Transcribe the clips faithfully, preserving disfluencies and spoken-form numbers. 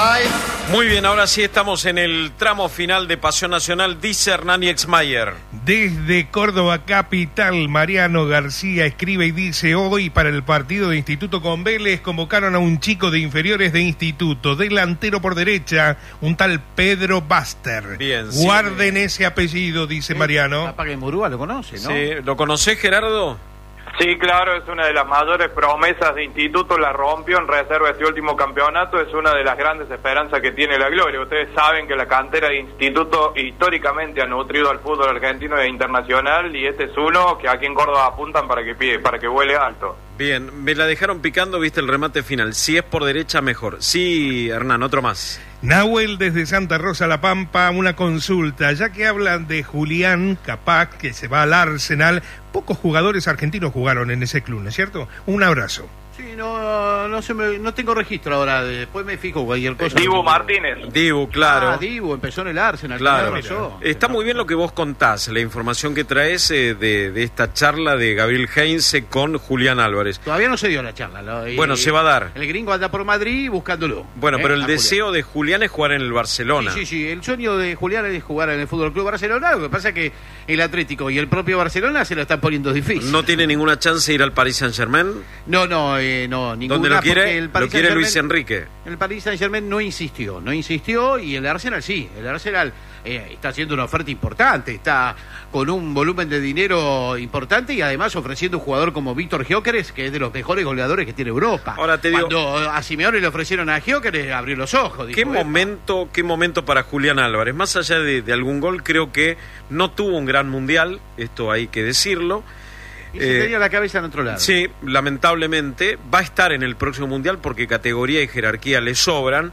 Muy bien, ahora sí estamos en el tramo final de Pasión Nacional, dice Hernán Exmayer. Desde Córdoba capital, Mariano García escribe y dice: hoy para el partido de Instituto con Vélez convocaron a un chico de inferiores de Instituto, delantero por derecha, un tal Pedro Baster. Bien, sí. Guarden ese apellido, dice ¿Eh? Mariano. Capaz que Murúa lo conoce, ¿no? Sí, ¿lo conocés, Gerardo? Sí, claro, es una de las mayores promesas de Instituto, la rompió en reserva este último campeonato, es una de las grandes esperanzas que tiene la Gloria. Ustedes saben que la cantera de Instituto históricamente ha nutrido al fútbol argentino e internacional, y este es uno que aquí en Córdoba apuntan para que pide, para que vuele alto. Bien, me la dejaron picando, viste el remate final. Si es por derecha, mejor. Sí, Hernán, otro más. Nahuel desde Santa Rosa La Pampa, una consulta. Ya que hablan de Julián Capaz, que se va al Arsenal, pocos jugadores argentinos jugaron en ese club, ¿no es cierto? Un abrazo. Sí, no, no, se me, no tengo registro ahora, después me fijo cualquier cosa. Dibu Martínez. Dibu, claro. Ah, Dibu, empezó en el Arsenal. Claro. Empezó. Está muy bien lo que vos contás, la información que traes eh, de, de esta charla de Gabriel Heinze con Julián Álvarez. Todavía no se dio la charla. ¿no? Y Bueno, se va a dar. El gringo anda por Madrid buscándolo. Bueno, ¿eh? pero el A deseo Julián. de Julián es jugar en el Barcelona. Sí, sí, sí. El sueño de Julián es jugar en el Fútbol Club Barcelona. Lo que pasa es que el Atlético y el propio Barcelona se lo están poniendo difícil. ¿No tiene ninguna chance de ir al Paris Saint-Germain? No, no, eh, no, ninguna. ¿Dónde lo quiere? El Paris Lo quiere Saint-Germain- Luis Enrique. El Paris Saint-Germain no insistió, no insistió, y el Arsenal sí. El Arsenal eh, está haciendo una oferta importante, está con un volumen de dinero importante y además ofreciendo un jugador como Víctor Gyökeres, que es de los mejores goleadores que tiene Europa. Ahora te digo- Cuando a Simeone le ofrecieron a Gyökeres, abrió los ojos. Dijo, ¿Qué "Epa". momento, qué momento para Julián Álvarez? Más allá de, de algún gol, creo que no tuvo un gran mundial, esto hay que decirlo. Y se Eh, tenía la cabeza en otro lado. Sí, lamentablemente va a estar en el próximo mundial porque categoría y jerarquía le sobran.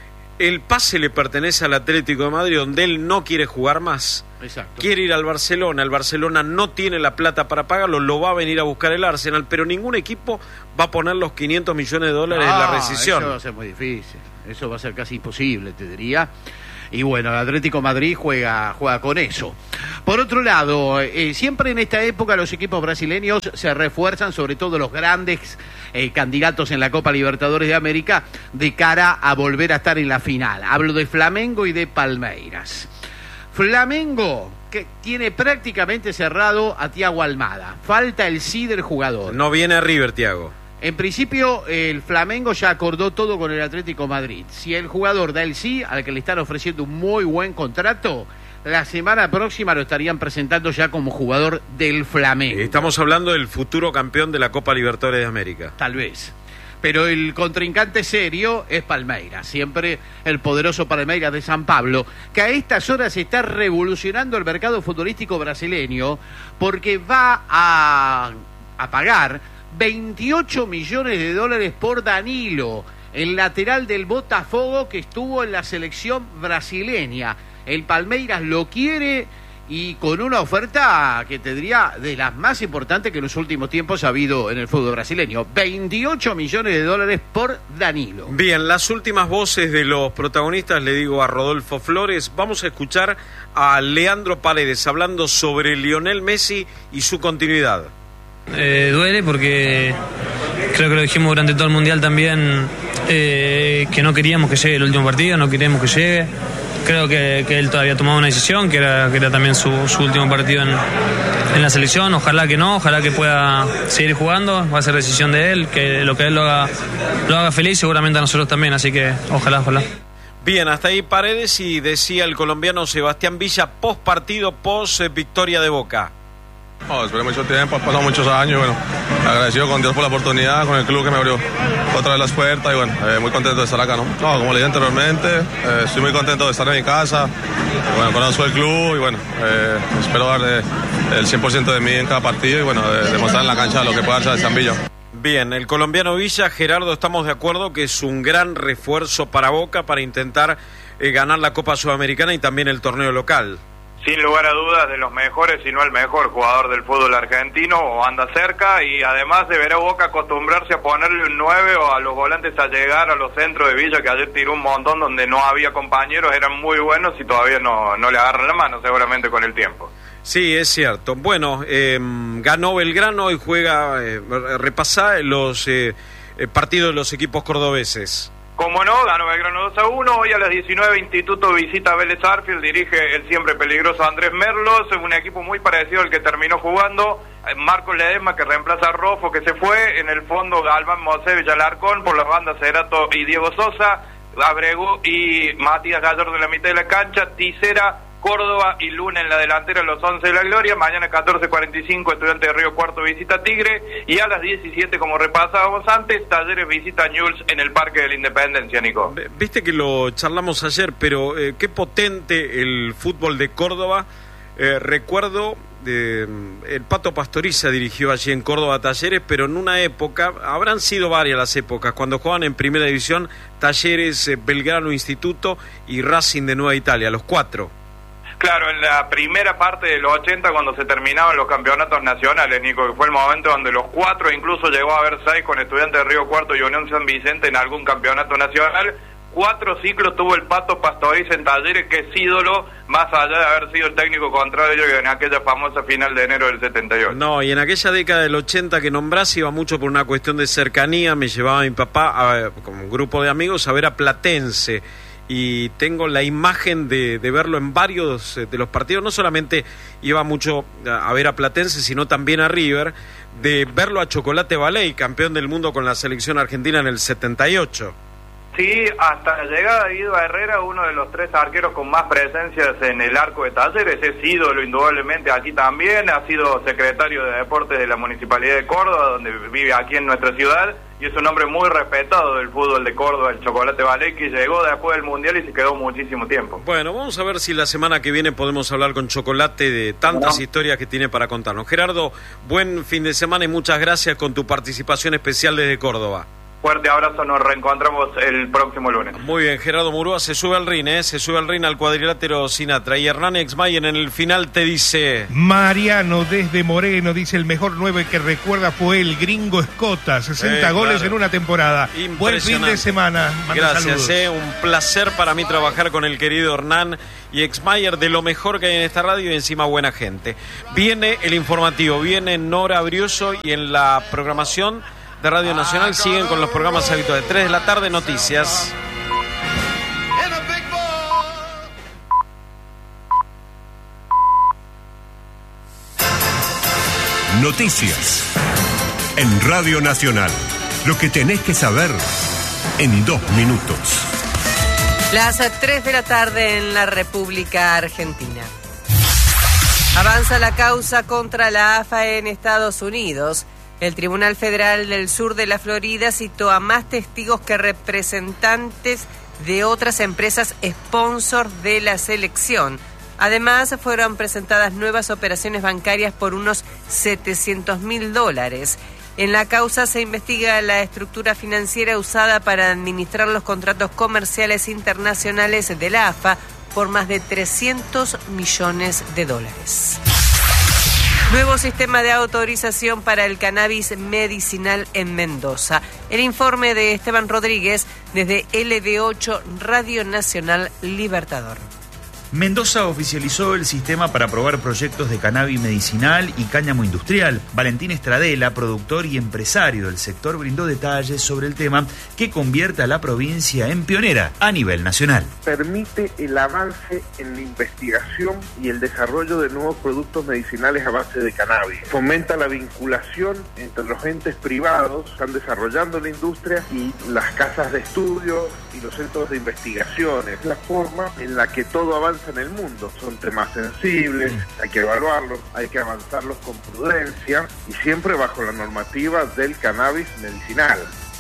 El pase le pertenece al Atlético de Madrid, donde él no quiere jugar más. Exacto. Quiere ir al Barcelona, el Barcelona no tiene la plata para pagarlo, lo va a venir a buscar el Arsenal, pero ningún equipo va a poner los quinientos millones de dólares Ah, en la rescisión. Eso va a ser muy difícil, eso va a ser casi imposible, te diría. Y bueno, el Atlético de Madrid juega, juega con eso. Por otro lado, eh, siempre en esta época los equipos brasileños se refuerzan, sobre todo los grandes eh, candidatos en la Copa Libertadores de América, de cara a volver a estar en la final. Hablo de Flamengo y de Palmeiras. Flamengo, que tiene prácticamente cerrado a Thiago Almada. Falta el sí del jugador. No viene a River, Thiago. En principio, el Flamengo ya acordó todo con el Atlético de Madrid. Si el jugador da el sí, al que le están ofreciendo un muy buen contrato, la semana próxima lo estarían presentando ya como jugador del Flamengo. Estamos hablando del futuro campeón de la Copa Libertadores de América. Tal vez. Pero el contrincante serio es Palmeiras, siempre el poderoso Palmeiras de San Pablo, que a estas horas está revolucionando el mercado futbolístico brasileño porque va a, a pagar veintiocho millones de dólares por Danilo, el lateral del Botafogo que estuvo en la selección brasileña. El Palmeiras lo quiere y con una oferta que te diría de las más importantes que en los últimos tiempos ha habido en el fútbol brasileño. veintiocho millones de dólares por Danilo. Bien, las últimas voces de los protagonistas le digo a Rodolfo Flores. Vamos a escuchar a Leandro Paredes hablando sobre Lionel Messi y su continuidad. Eh, duele porque creo que lo dijimos durante todo el Mundial también, eh, que no queríamos que llegue el último partido, no queríamos que llegue. Creo que, que él todavía tomaba una decisión, que era, que era también su, su último partido en, en la selección. Ojalá que no, ojalá que pueda seguir jugando, va a ser decisión de él, que lo que él lo haga, lo haga feliz, seguramente a nosotros también, así que ojalá, ojalá. Bien, hasta ahí Paredes, y decía el colombiano Sebastián Villa post partido, post eh, victoria de Boca. Oh, esperé mucho tiempo, han pasado muchos años, bueno, agradecido con Dios por la oportunidad, con el club que me abrió otra vez las puertas y bueno, eh, muy contento de estar acá, ¿no? No, como le dije anteriormente, eh, estoy muy contento de estar en mi casa, bueno, conozco el club y bueno, eh, espero dar eh, el cien por ciento de mí en cada partido y bueno, de, demostrar en la cancha lo que puede darse de San Villa. Bien, el colombiano Villa, Gerardo, estamos de acuerdo que es un gran refuerzo para Boca para intentar eh, ganar la Copa Sudamericana y también el torneo local. Sin lugar a dudas, de los mejores, si no el mejor jugador del fútbol argentino, o anda cerca, y además deberá Boca acostumbrarse a ponerle un nueve o a los volantes a llegar a los centros de Villa, que ayer tiró un montón donde no había compañeros, eran muy buenos y todavía no, no le agarran la mano seguramente con el tiempo. Sí, es cierto. Bueno, eh, ganó Belgrano y juega, eh, repasá los eh, partidos de los equipos cordobeses. Como no, ganó Belgrano dos a uno. Hoy a las diecinueve Instituto visita a Vélez Arfield, dirige el siempre peligroso Andrés Merlos, un equipo muy parecido al que terminó jugando Marcos Ledesma, que reemplaza a Rofo, que se fue. En el fondo Galván, Mosé, Alarcón, por las bandas Cerato y Diego Sosa, Abrego y Matías Gallardo en la mitad de la cancha, Tisera, Córdoba y Luna en la delantera, los once de la gloria. Mañana catorce cuarenta y cinco Estudiantes de Río Cuarto visita Tigre, y a las diecisiete, como repasábamos antes, Talleres visita Newell's en el Parque de la Independencia, Nico. Viste que lo charlamos ayer, pero eh, qué potente el fútbol de Córdoba. Eh, recuerdo, eh, el Pato Pastoriza dirigió allí en Córdoba Talleres, pero en una época, habrán sido varias las épocas, cuando jugaban en Primera División Talleres, eh, Belgrano Instituto y Racing de Nueva Italia, los cuatro. Claro, en la primera parte de los ochenta, cuando se terminaban los campeonatos nacionales, Nico, que fue el momento donde los cuatro, incluso llegó a haber seis con Estudiantes de Río Cuarto y Unión San Vicente en algún campeonato nacional. Cuatro ciclos tuvo el Pato Pastoriza en Talleres, que es ídolo, más allá de haber sido el técnico contrario en aquella famosa final de enero del setenta y ocho. No, y en aquella década del ochenta que nombrás, iba mucho por una cuestión de cercanía. Me llevaba mi papá, a, con un grupo de amigos, a ver a Platense. Y tengo la imagen de, de verlo en varios de los partidos. No solamente iba mucho a ver a Platense, sino también a River, de verlo a Chocolate Baley, campeón del mundo con la selección argentina en el setenta y ocho. Sí, hasta la llegada de Guido Herrera, uno de los tres arqueros con más presencias en el arco de Talleres, es ídolo indudablemente aquí también. Ha sido secretario de Deportes de la Municipalidad de Córdoba, donde vive aquí en nuestra ciudad, y es un hombre muy respetado del fútbol de Córdoba, el Chocolate Baley, que llegó después del Mundial y se quedó muchísimo tiempo. Bueno, vamos a ver si la semana que viene podemos hablar con Chocolate de tantas no. historias que tiene para contarnos. Gerardo, buen fin de semana y muchas gracias con tu participación especial desde Córdoba. Fuerte abrazo, nos reencontramos el próximo lunes. Muy bien, Gerardo Murúa se sube al ring, ¿eh? Se sube al ring al cuadrilátero Sinatra. Y Hernán Exmayer en el final te dice... Mariano desde Moreno dice: el mejor nueve que recuerda fue el gringo Escota, sesenta eh, goles claro. en una temporada. Buen fin de semana. Manda Gracias, eh, un placer para mí trabajar con el querido Hernán y Exmayer, de lo mejor que hay en esta radio, y encima buena gente. Viene el informativo, viene Nora Brioso, y en la programación de Radio Nacional siguen con los programas habituales. tres de la tarde, noticias. Noticias en Radio Nacional. Lo que tenés que saber en dos minutos. Las tres de la tarde en la República Argentina. Avanza la causa contra la A F A en Estados Unidos. El Tribunal Federal del Sur de la Florida citó a más testigos que representantes de otras empresas sponsor de la selección. Además, fueron presentadas nuevas operaciones bancarias por unos setecientos mil dólares. En la causa se investiga la estructura financiera usada para administrar los contratos comerciales internacionales de la A F A por más de trescientos millones de dólares. Nuevo sistema de autorización para el cannabis medicinal en Mendoza. El informe de Esteban Rodríguez desde L D ocho Radio Nacional Libertador. Mendoza oficializó el sistema para aprobar proyectos de cannabis medicinal y cáñamo industrial. Valentín Estradela, productor y empresario del sector, brindó detalles sobre el tema que convierte a la provincia en pionera a nivel nacional. Permite el avance en la investigación y el desarrollo de nuevos productos medicinales a base de cannabis. Fomenta la vinculación entre los entes privados que están desarrollando la industria y las casas de estudio y los centros de investigación. Es la forma en la que todo avanza en el mundo. Son temas sensibles, hay que evaluarlos, hay que avanzarlos con prudencia y siempre bajo la normativa del cannabis medicinal.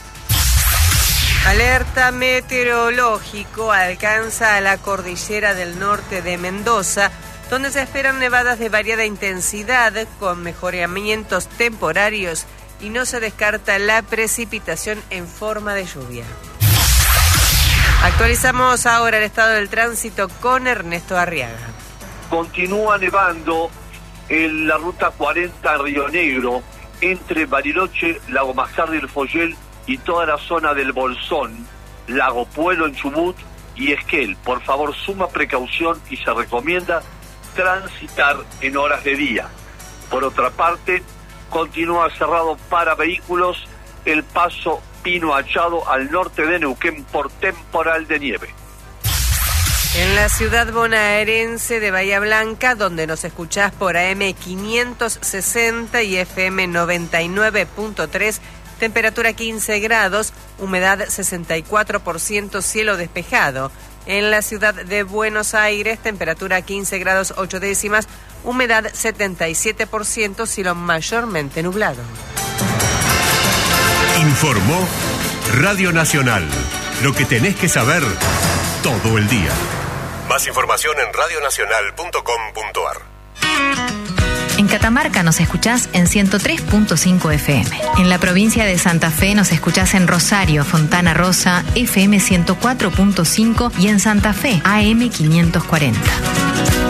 Alerta meteorológico alcanza a la cordillera del norte de Mendoza, donde se esperan nevadas de variada intensidad con mejoramientos temporarios y no se descarta la precipitación en forma de lluvia. Actualizamos ahora el estado del tránsito con Ernesto Arriaga. Continúa nevando en la ruta cuarenta Río Negro, entre Bariloche, Lago Mazar del Follel y toda la zona del Bolsón, Lago Puelo en Chubut y Esquel. Por favor, suma precaución y se recomienda transitar en horas de día. Por otra parte, continúa cerrado para vehículos el paso pino hallado al norte de Neuquén por temporal de nieve. En la ciudad bonaerense de Bahía Blanca, donde nos escuchás por A M quinientos sesenta y F M noventa y nueve punto tres, temperatura quince grados, humedad sesenta y cuatro por ciento, cielo despejado. En la ciudad de Buenos Aires, temperatura quince grados ocho décimas, humedad setenta y siete por ciento, cielo mayormente nublado. Informó Radio Nacional. Lo que tenés que saber todo el día. Más información en radio nacional punto com punto a r. En Catamarca nos escuchás en ciento tres punto cinco F M. En la provincia de Santa Fe nos escuchás en Rosario, Fontana Rosa, F M ciento cuatro punto cinco y en Santa Fe, A M quinientos cuarenta.